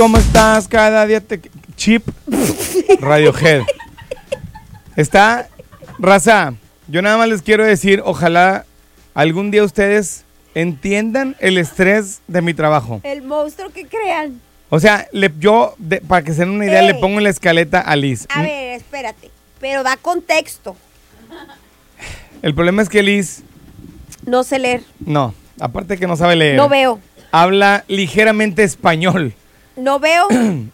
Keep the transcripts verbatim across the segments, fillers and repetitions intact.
¿cómo estás? Cada día te... Chip Radiohead. Está, raza, yo nada más les quiero decir, ojalá algún día ustedes entiendan el estrés de mi trabajo. El monstruo que crean. O sea, le, yo, de, para que se den una idea, Ey. le pongo en la escaleta a Liz. A ver, espérate, pero da contexto. El problema es que Liz, No sé leer, no, aparte que no sabe leer. no veo, Habla ligeramente español. no veo,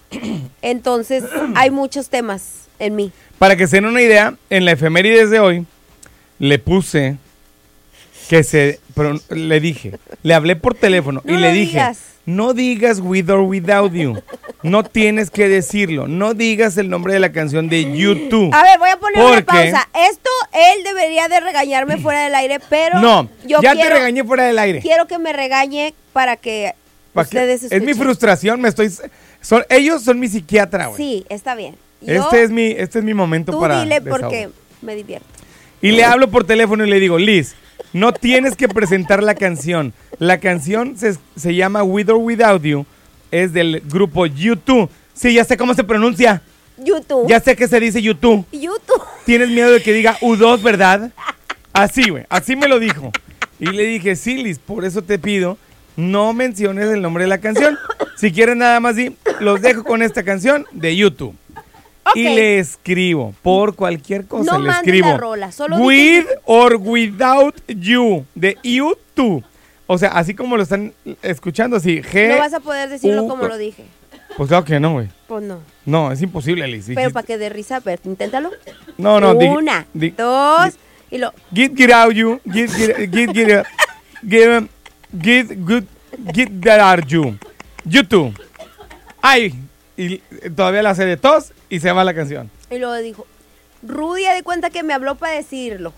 entonces hay muchos temas en mí. Para que se den una idea, en la efemérides de hoy, le puse que se... Pero le dije, le hablé por teléfono No y le lo dije, digas. no digas with or without you. No tienes que decirlo. No digas el nombre de la canción de YouTube. A ver, voy a poner ¿Por una qué? pausa. Esto, él debería de regañarme fuera del aire, pero No, yo ya quiero, te regañé fuera del aire. quiero que me regañe para que ¿Pa' qué? ustedes Es mi escuchen. frustración, me estoy... Son, ellos son mi psiquiatra, güey. Sí, está bien. Yo, Este es mi, este es mi momento tú para dile desahogo. porque me divierto. Y le hablo por teléfono y le digo, Liz, no tienes que presentar la canción. La canción se, se llama With or Without You. Es del grupo YouTube. Sí, ya sé cómo se pronuncia. YouTube. Ya sé que se dice YouTube. YouTube. Tienes miedo de que diga U dos, ¿verdad? Así, güey. Así me lo dijo. Y le dije, sí, Liz, por eso te pido, no menciones el nombre de la canción. Si quieres nada más, di, los dejo con esta canción de YouTube. Ok. Y le escribo, por cualquier cosa No le mandes escribo. la rola, solo di With que- or Without You, de YouTube. O sea, así como lo están escuchando, así. G, No vas a poder decirlo U- como lo dije. Pues claro que no, güey. Pues no. No, es imposible, Liz. Pero Dijiste- para que dé risa, pero inténtalo. No, no, di- Una, di- dos, y lo... Get get out you, get get get get get get good get that are you, YouTube. Ay, y todavía la hace de tos y se va la canción. Y luego dijo, Rudy, de cuenta que me habló para decirlo.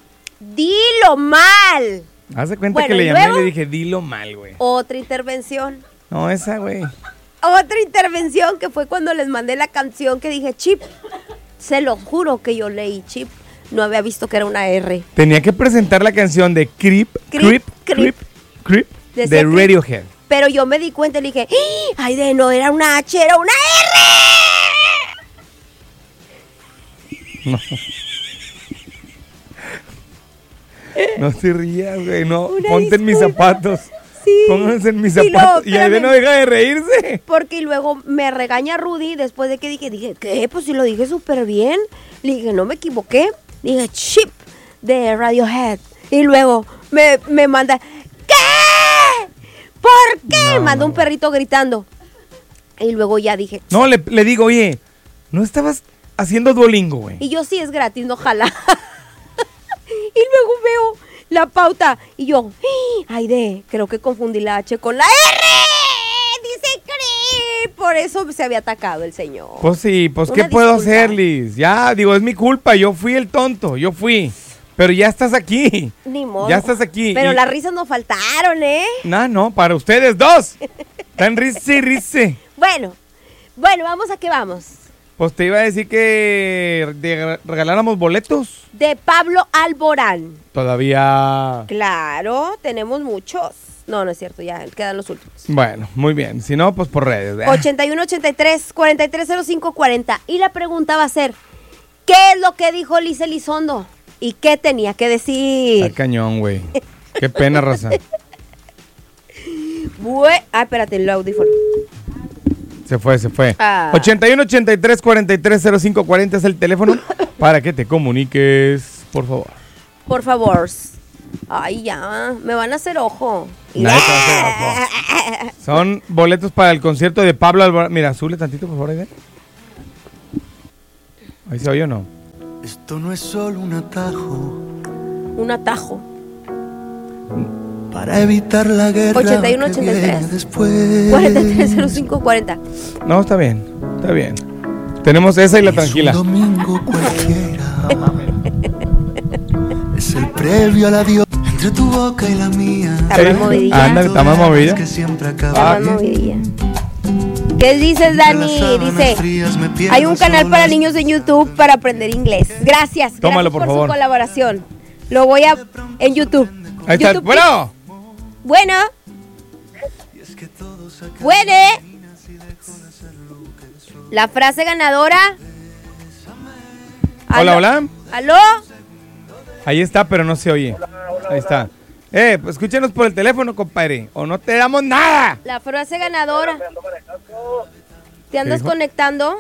Dilo mal. Hace cuenta Bueno, que le ¿y llamé y luego? le dije, dilo mal, güey. Otra intervención. No, esa, güey. Otra intervención que fue cuando les mandé la canción que dije, Chip. Se lo juro que yo leí Chip. No había visto que era una R. Tenía que presentar la canción de Creep, Creep, Creep, Creep, Creep, Decía de Creep. Radiohead. Pero yo me di cuenta y le dije, ¡ay, ay, de no era una H, era una R! No te rías, güey, no. Una Ponte en mis disculpa. zapatos. Sí. Pónganse en mis Y luego, zapatos. Y Aide espérame. no deja de reírse. Porque luego me regaña Rudy después de que dije, dije, ¿qué? Pues si lo dije súper bien. Le dije, no me equivoqué. Dije, Chip de Radiohead. Y luego me, me manda, ¿qué? ¿Por qué? No, Manda no. un perrito gritando. Y luego ya dije, No, le, le digo, oye, ¿no estabas haciendo Duolingo, güey? y yo sí es gratis, no jala. Y luego veo la pauta y yo, ay de, creo que confundí la H con la R. Dice Creep. Por eso se había atacado el señor. Pues sí, pues ¿qué Una puedo disculpa. hacer, Liz? Ya, digo, es mi culpa, yo fui el tonto, yo fui. Pero ya estás aquí. Ni modo. Ya estás aquí. Pero y- las risas no faltaron, ¿eh? No, no, para ustedes dos. Están risse y risse. Bueno, bueno, vamos a qué vamos. Pues te iba a decir que de- regaláramos boletos. De Pablo Alborán. Todavía. Claro, tenemos muchos. No, no es cierto, ya quedan los últimos. Bueno, muy bien. Si no, pues por redes. ¿eh? ochenta y uno, ochenta y tres, cuarenta y tres cero cinco, cuarenta. Y la pregunta va a ser, ¿qué es lo que dijo Liz Elizondo? ¿Y qué tenía que Está decir? cañón, güey. Qué pena, raza. Bue- ah, espérate, el audífono. Se fue, se fue. Ah. ochenta y uno, ochenta y tres, cuarenta y tres cero cinco, cuarenta es el teléfono para que te comuniques, por favor. Por favor. Ay, ya, me van a hacer ojo. Nadie te va a hacer ojo. Son boletos para el concierto de Pablo Alborán. Mira, sube tantito, por favor, Aide. Ahí se oye o no. Esto no es solo un atajo Un atajo. para evitar la guerra ochenta y uno, que ochenta y tres. viene después. cuarenta y tres cero cinco, cuarenta. No, está bien, está bien. Tenemos esa y la Es tranquila. un domingo cualquiera. Es el previo al adiós entre tu boca y la mía. Está más Eh, movidilla. ándale, está más movida. Que siempre Está acaba más bien. movidilla. ¿Qué dices, Dani? Dice, hay un canal para niños en YouTube para aprender inglés. Gracias. Tómalo, gracias por por favor. su colaboración. Lo voy a en YouTube. Ahí está. YouTube Bueno, Bueno. Bueno. La frase ganadora. Hola, ¿Aló? hola. ¿Aló? Ahí está, pero no se oye. Ahí está. Eh, pues escúchenos por el teléfono, compadre. O no te damos nada. La frase ganadora. ¿Te andas dijo? conectando?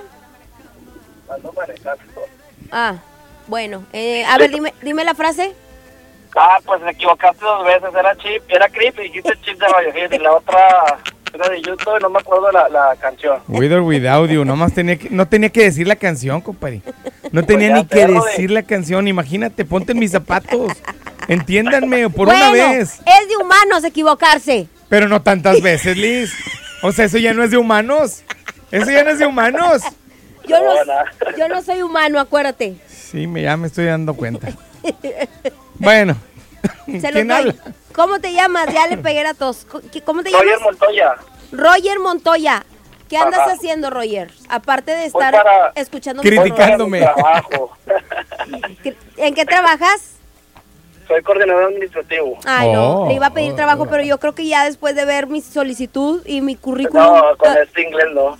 Ah, bueno. Eh, a ver, dime, dime la frase. Ah, pues me equivocaste dos veces, era chip, era creep y dijiste chip de Radiohead y la otra era de YouTube y no me acuerdo la, la canción. With or without you. Nomás tenía que, no tenía que decir la canción, compadre. No tenía ya ni que sé, Rode. decir la canción. Imagínate, ponte en mis zapatos. Entiéndanme, por bueno, una vez. es de humanos equivocarse. Pero no tantas veces, Liz. O sea, eso ya no es de humanos. Eso ya no es de humanos. Yo no, Hola. yo no soy humano, acuérdate. Sí, me, ya me estoy dando cuenta. Bueno. Se los ¿Quién doy. habla? ¿Cómo te llamas? Ya le pegué a tos. ¿Cómo te llamas? Roger Montoya. Roger Montoya. ¿Qué andas Ajá. haciendo, Roger? Aparte de Pues estar para- escuchando Criticando. mi Criticándome. Trabajo. programa. ¿En qué trabajas? Soy coordinador administrativo. Ay, no, Oh, le iba a pedir oh, trabajo, oh. pero yo creo que ya después de ver mi solicitud y mi currículum... No, con ah, este inglés no.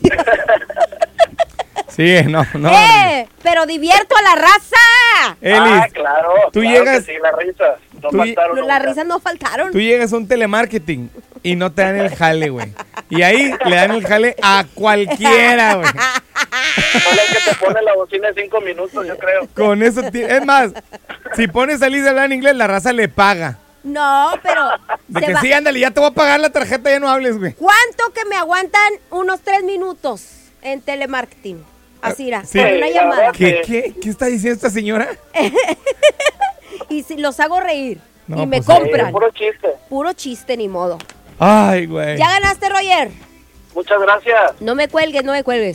Sí, no, no. ¡Eh! ¡Pero divierto a la raza! Elis, Ah, claro. tú claro llegas- que sí, las risas. No tú lle- faltaron Las nunca. risas no faltaron. tú llegas a un telemarketing y no te dan el jale, güey. Y ahí le dan el jale a cualquiera, güey. Ponle que te pone la bocina en cinco minutos, yo creo. Con eso, ti- es más, si pones a Liz a hablar en inglés, la raza le paga. No, pero... De se que va- sí, ándale, ya te voy a pagar la tarjeta, ya no hables, güey. ¿Cuánto que me aguantan unos tres minutos en telemarketing? Así era, Sí. con una Sí, llamada. la verdad. ¿Qué, qué, qué está diciendo esta señora? Y si los hago reír. No, y me pues sí. compran. Sí, puro chiste. Puro chiste, ni modo. Ay, güey. Ya ganaste, Roger. Muchas gracias. No me cuelgues, no me cuelgues.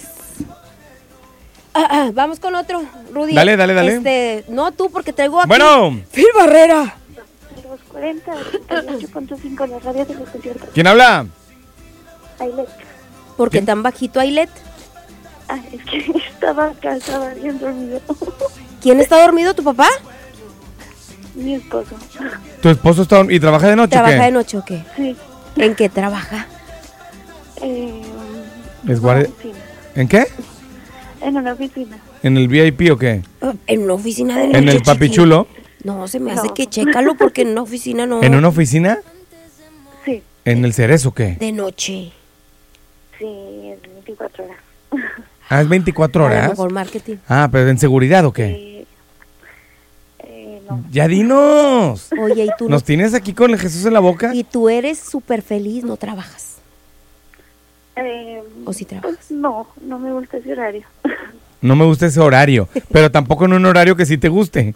Ah, ah, vamos con otro, Rudy. Dale, dale, dale. Este, no tú, porque traigo aquí. Bueno, Phil Barrera. Los cuarenta, ochenta y ocho punto cinco, la radio de los conciertos. ¿quién habla? Ailet. ¿Por qué ¿Quién? tan bajito, Ailet? Ah, es que estaba acá, estaba bien dormido. ¿Quién está dormido, tu papá? Mi esposo. ¿Tu esposo está dorm- y trabaja de noche o ¿Trabaja qué? de noche o qué? Sí. ¿En qué trabaja? Eh, Es en guardia- una oficina. ¿En qué? En una oficina. ¿En el V I P o qué? Ah, En una oficina de noche. ¿En el papi chiqui. chulo? No, se me hace No. que chécalo porque en una oficina no. ¿En una oficina? Sí. ¿En el Cerezo o qué? De noche. Sí, es veinticuatro horas. Ah, es veinticuatro A lo horas. mejor marketing. Ah, pero ¿en seguridad o qué? Eh, eh, no. Ya dinos. Oye, y tú, ¿Nos no- tienes aquí con el Jesús en la boca? y tú eres súper feliz, no trabajas. Eh, ¿O sí trabajas? pues no, no me gusta ese horario. No me gusta ese horario, pero tampoco en un horario que sí te guste.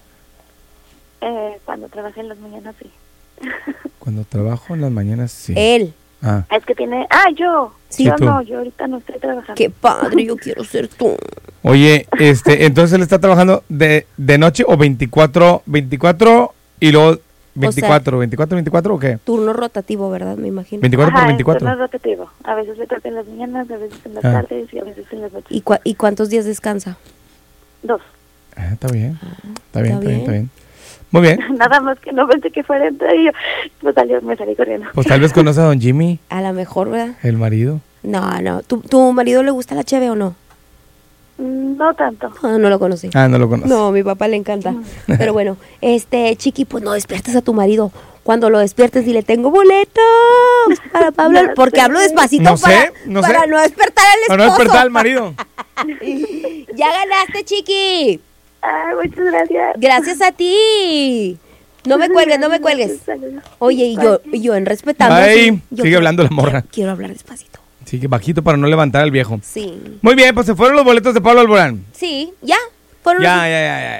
Eh, cuando trabajé en las mañanas, sí. Cuando trabajo en las mañanas, sí. Él. Ah, Es que tiene... Ah, yo. Sí, yo tú. no, yo ahorita no estoy trabajando. Qué padre, yo quiero ser tú. oye, este, entonces él está trabajando de, de noche o veinticuatro, veinticuatro y luego veinticuatro, veinticuatro, veinticuatro o qué? Turno rotativo, ¿verdad? Me imagino. veinticuatro por Ajá, veinticuatro. es rotativo. A veces le toca en las mañanas, a veces en las Ah. tardes y a veces en las noches. ¿Y, cua- ¿Y cuántos días descansa? Dos. Ah, está bien, está bien, está está bien, está bien. bien. Muy bien, Nada más que no pensé que fuera entre ellos. Pues salió, me salí corriendo. pues tal vez conoce a don Jimmy, A lo mejor, ¿verdad? el marido. No, no. ¿Tu, tu marido le gusta la cheve o no? Mm, No tanto. No, no lo conocí. Ah, no lo conoce. No, a mi papá le encanta. Pero bueno, este, Chiqui, pues no despiertes a tu marido. Cuando lo despiertes dile, tengo boletos para Pablo. Ya Porque sé. hablo despacito No sé, para, no para sé. no despertar al esposo. Para no despertar al marido. Ya ganaste, Chiqui. Ah, muchas gracias. Gracias a ti. No me cuelgues, no me cuelgues. Saludos. Oye, y yo, y yo en respetando. Ay, así, yo sigue quiero- hablando la morra. Quiero hablar despacito. Sí, que bajito para no levantar al viejo. Sí. Muy bien, pues se fueron los boletos de Pablo Alborán. Sí, ya. Fueron Ya, los- ya, ya, ya.